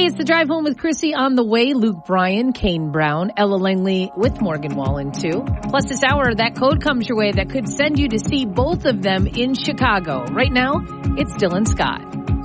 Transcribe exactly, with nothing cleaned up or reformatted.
it's the Drive Home with Chrissy on the way. Luke Bryan, Kane Brown, Ella Langley with Morgan Wallen, too. Plus this hour, that code comes your way that could send you to see both of them in Chicago. Right now, it's Dylan Scott.